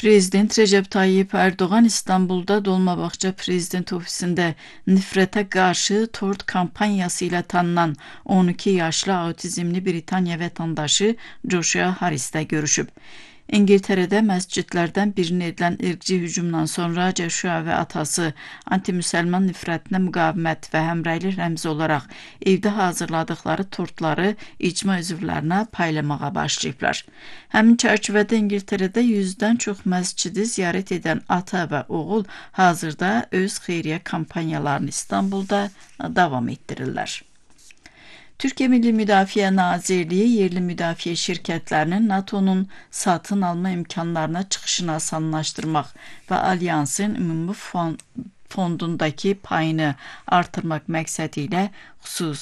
Prezident Recep Tayyip Erdoğan İstanbul'da Dolmabahçe Prezident Ofisi'nde nifrete karşı tort kampanyası ile tanınan 12 yaşlı autizmli Britanya vətəndaşı Joshua Harris'le görüşüb. İngiltere'de məscidlərdən birinə edilən irqçi hücumdan sonra Joshua və atası anti-müsəlman nifrətinə müqavimət və həmrəylik rəmzi olaraq evdə hazırladıkları tortları icma üzvlərinə paylamağa başlayıblar. Həmin çərçivədə İngiltere'də 100-dən çox məscidi ziyarət edən ata və oğul hazırda öz xeyriyyə kampanyalarını İstanbul'da davam etdirirlər. Türkiye Milli Müdafiə Nazirliyi yerli müdafiə şirkətlərinin NATO'nun satın alma imkanlarına çıxışını asanlaşdırmaq və alyansın ümumi fondundakı payını artırmaq məqsədi ilə xüsusi